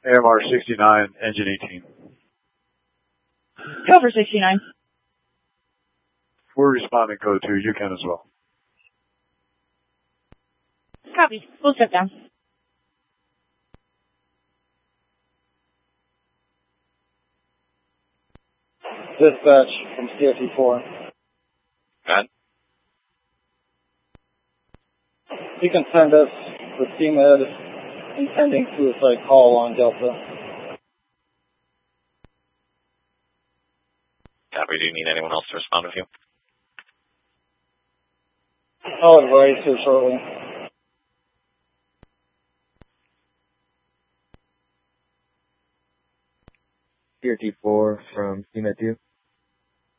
AMR 69, engine 18. Go for 69. We're responding code 2. You can as well. Copy. We'll step down. Dispatch from CFE4. Got it. You can send us the CMED intending suicide call on Delta. Copy. Do you need anyone else to respond with you? I'll advise here shortly. CRT4 from CMED 2.